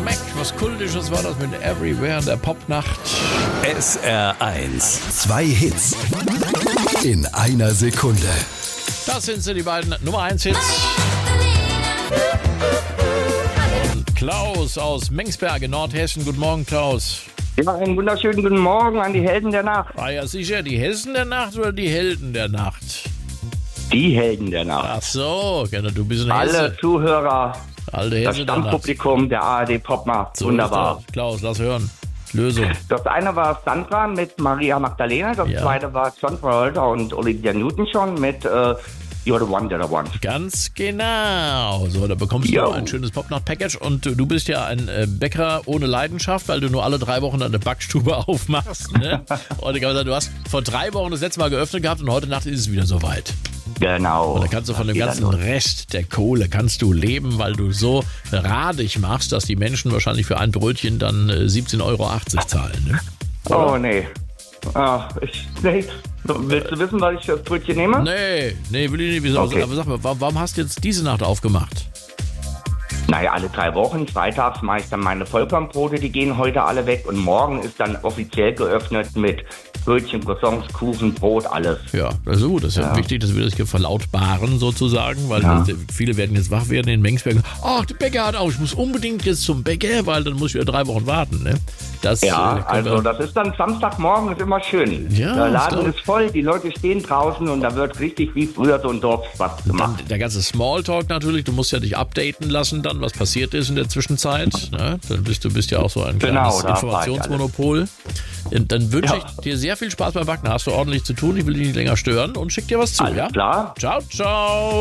Mac, was Kultisches war das mit Everywhere in der Popnacht. SR1. 2 Hits in einer Sekunde. Das sind sie, die beiden Nummer 1 Hits. Und Klaus aus Mengsberg in Nordhessen. Guten Morgen, Klaus. Ja, einen wunderschönen guten Morgen an die Helden der Nacht. Ah ja, sicher, die Hessen der Nacht oder die Helden der Nacht? Die Helden der Nacht. Ach so, du bist ein Hesse. Alle Zuhörer, Alte das Hesse der Nacht. Stammpublikum der ARD Popnacht. So Wunderbar. ist das. Klaus, lass hören. Lösung. Das eine war Sandra mit Maria Magdalena, das zweite war John Travolta und Olivia Newton-John mit You're the One That I Want. Ganz genau. So, da bekommst du ein schönes Popnacht-Package und du bist ja ein Bäcker ohne Leidenschaft, weil du nur alle 3 Wochen eine Backstube aufmachst. Ne? Und ich kann sagen, du hast vor 3 Wochen das letzte Mal geöffnet gehabt und heute Nacht ist es wieder soweit. Genau. Und da kannst du von dem ganzen Rest der Kohle kannst du leben, weil du so radig machst, dass die Menschen wahrscheinlich für ein Brötchen dann 17,80 Euro zahlen. Ne? Oh, nee. Nee. Willst du wissen, was ich für das Brötchen nehme? Nee, will ich nicht wissen. Okay. Aber sag mal, warum hast du jetzt diese Nacht aufgemacht? Naja, alle 3 Wochen, freitags mache ich dann meine Vollkornbrote, die gehen heute alle weg und morgen ist dann offiziell geöffnet mit Brötchen, Croissants, Kuchen, Brot, alles. Ja, das ist gut. Das ist ja wichtig, dass wir das hier verlautbaren sozusagen, weil viele werden jetzt wach werden in Mengsberg. Ach, der Bäcker hat auf, ich muss unbedingt jetzt zum Bäcker, weil dann muss ich wieder 3 Wochen warten. Ne? Das ist dann Samstagmorgen, ist immer schön. Ja, der Laden ist voll, die Leute stehen draußen und da wird richtig wie früher so ein Dorfspaß gemacht. Dann der ganze Smalltalk natürlich, du musst ja dich updaten lassen dann, was passiert ist in der Zwischenzeit. Ne? Dann bist ja auch so ein kleines Informationsmonopol. Dann wünsche ich dir sehr viel Spaß beim Backen. Hast du ordentlich zu tun, ich will dich nicht länger stören und schick dir was zu. Alles klar. Ciao, ciao.